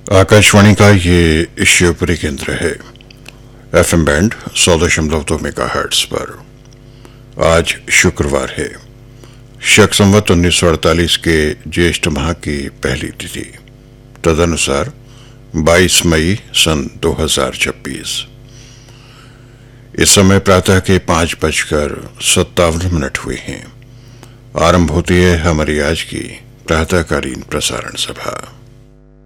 आकाशवाणी का ये शिवपुरी केंद्र है। एफएम बैंड 100.2 मेगाहर्ट्ज पर। आज शुक्रवार है। शक संवत 1948 के ज्येष्ठ माह की पहली तिथि, तदनुसार 22 मई सन 2026। इस समय प्रातः के 5:57 हुए हैं। आरंभ होती है हमारी आज की प्रातःकालीन प्रसारण सभा।